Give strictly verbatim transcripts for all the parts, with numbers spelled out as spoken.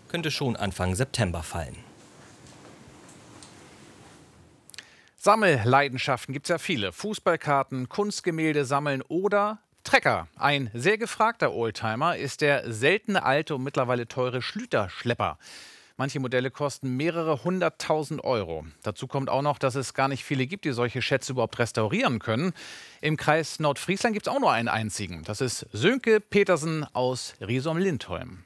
könnte schon Anfang September fallen. Sammelleidenschaften gibt es ja viele. Fußballkarten, Kunstgemälde sammeln oder Trecker. Ein sehr gefragter Oldtimer ist der seltene alte und mittlerweile teure Schlüterschlepper. Manche Modelle kosten mehrere hunderttausend Euro. Dazu kommt auch noch, dass es gar nicht viele gibt, die solche Schätze überhaupt restaurieren können. Im Kreis Nordfriesland gibt es auch nur einen einzigen. Das ist Sönke Petersen aus Riesom-Lindholm.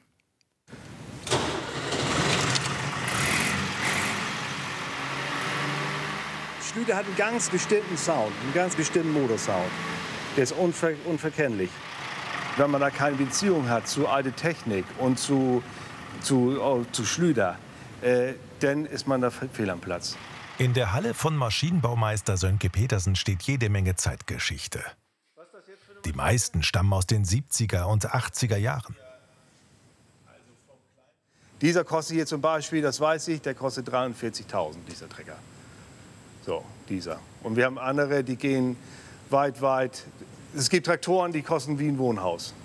Schlüter hat einen ganz bestimmten Sound, einen ganz bestimmten Motorsound. Der ist unver unverkennlich. Wenn man da keine Beziehung hat zu alter Technik und zu, zu, oh, zu Schlüter, äh, dann ist man da fehl am Platz. In der Halle von Maschinenbaumeister Sönke Petersen steht jede Menge Zeitgeschichte. Die meisten stammen aus den siebziger und achtziger Jahren. Dieser kostet hier zum Beispiel, das weiß ich, der kostet dreiundvierzigtausend, dieser Trecker. So, dieser. Und wir haben andere, die gehen weit, weit. Es gibt Traktoren, die kosten wie ein Wohnhaus.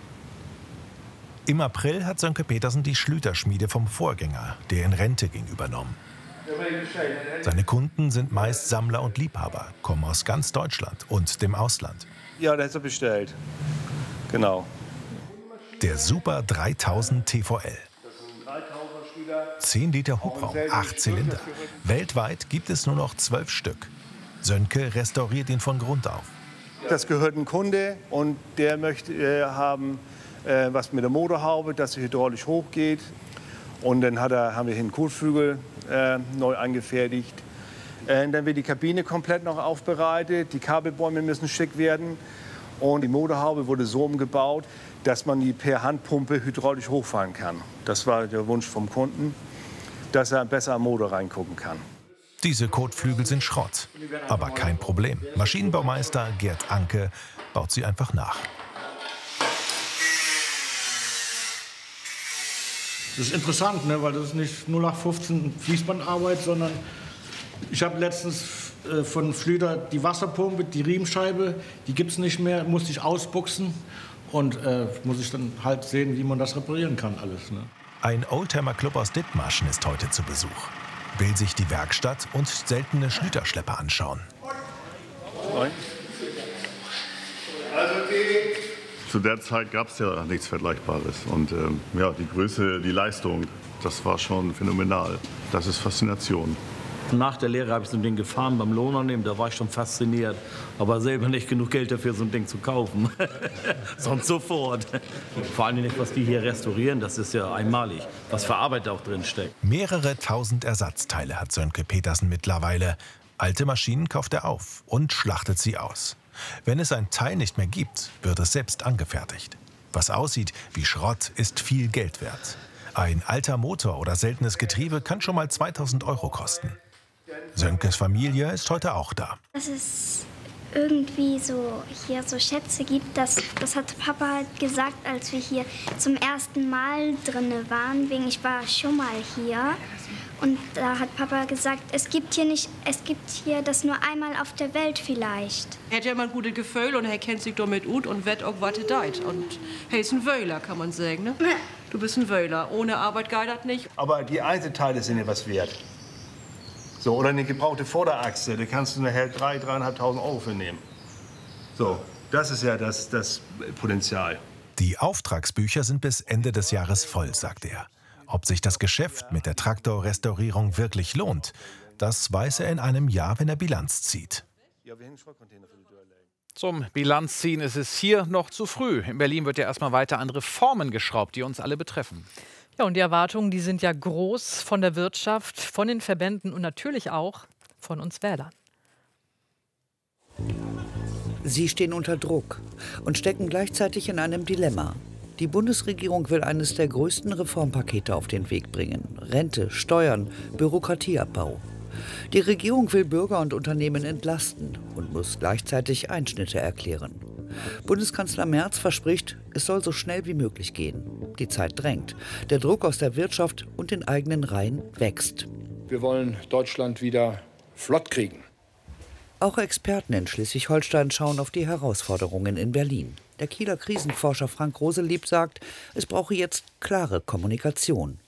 Im April hat Sönke Petersen die Schlüterschmiede vom Vorgänger, der in Rente ging, übernommen. Seine Kunden sind meist Sammler und Liebhaber, kommen aus ganz Deutschland und dem Ausland. Ja, der hat er bestellt. Genau. Der Super dreitausend T V L. zehn Liter Hubraum, acht Zylinder. Weltweit gibt es nur noch zwölf Stück. Sönke restauriert ihn von Grund auf. Das gehört ein Kunde und der möchte äh, haben, äh, was mit der Motorhaube, dass sie hydraulisch hochgeht. Und dann hat er, haben wir hier einen Kotflügel äh, neu angefertigt. Äh, dann wird die Kabine komplett noch aufbereitet. Die Kabelbäume müssen schick werden. Und die Motorhaube wurde so umgebaut, dass man die per Handpumpe hydraulisch hochfahren kann. Das war der Wunsch vom Kunden, dass er besser am Motor reingucken kann. Diese Kotflügel sind Schrott, aber kein Problem. Maschinenbaumeister Gerd Anke baut sie einfach nach. Das ist interessant, ne, weil das ist nicht null acht fünfzehn Fließbandarbeit, sondern ich habe letztens äh, von Schlüter die Wasserpumpe, die Riemenscheibe, die gibt es nicht mehr, musste ich ausbuchsen und äh, muss ich dann halt sehen, wie man das reparieren kann alles. Ne? Ein Oldtimer-Club aus Dithmarschen ist heute zu Besuch. Will sich die Werkstatt und seltene Schlüterschlepper anschauen. Zu der Zeit gab es ja nichts Vergleichbares. Und ähm, ja, die Größe, die Leistung, das war schon phänomenal. Das ist Faszination. Nach der Lehre habe ich so ein Ding gefahren beim Lohnunternehmen, da war ich schon fasziniert. Aber selber nicht genug Geld dafür, so ein Ding zu kaufen. Sonst sofort. Vor allem nicht, was die hier restaurieren, das ist ja einmalig. Was für Arbeit da auch drin steckt. Mehrere tausend Ersatzteile hat Sönke Petersen mittlerweile. Alte Maschinen kauft er auf und schlachtet sie aus. Wenn es ein Teil nicht mehr gibt, wird es selbst angefertigt. Was aussieht wie Schrott, ist viel Geld wert. Ein alter Motor oder seltenes Getriebe kann schon mal zweitausend Euro kosten. Sönkes Familie ist heute auch da. Dass es irgendwie so hier so Schätze gibt, das, das hat Papa halt gesagt, als wir hier zum ersten Mal drin waren. Wegen ich war schon mal hier. Und da hat Papa gesagt, es gibt hier nicht, es gibt hier das nur einmal auf der Welt vielleicht. Er hat ja immer ein gutes Gefühl und er kennt sich damit gut und wird auch was deit. Und er ist ein Wöhler, kann man sagen. Ne? Du bist ein Wöhler. Ohne Arbeit geht das nicht. Aber die Einzelteile sind ja was wert. So, oder eine gebrauchte Vorderachse, da kannst du nachher drei, dreieinhalbtausend Euro für nehmen. So, das ist ja das, das Potenzial. Die Auftragsbücher sind bis Ende des Jahres voll, sagt er. Ob sich das Geschäft mit der Traktorrestaurierung wirklich lohnt, das weiß er in einem Jahr, wenn er Bilanz zieht. Zum Bilanzziehen ist es hier noch zu früh. In Berlin wird ja erstmal weiter an Reformen geschraubt, die uns alle betreffen. Ja, und die Erwartungen, die sind ja groß von der Wirtschaft, von den Verbänden und natürlich auch von uns Wählern. Sie stehen unter Druck und stecken gleichzeitig in einem Dilemma. Die Bundesregierung will eines der größten Reformpakete auf den Weg bringen. Rente, Steuern, Bürokratieabbau. Die Regierung will Bürger und Unternehmen entlasten und muss gleichzeitig Einschnitte erklären. Bundeskanzler Merz verspricht, es soll so schnell wie möglich gehen. Die Zeit drängt. Der Druck aus der Wirtschaft und den eigenen Reihen wächst. Wir wollen Deutschland wieder flott kriegen. Auch Experten in Schleswig-Holstein schauen auf die Herausforderungen in Berlin. Der Kieler Krisenforscher Frank Roselieb sagt, es brauche jetzt klare Kommunikation.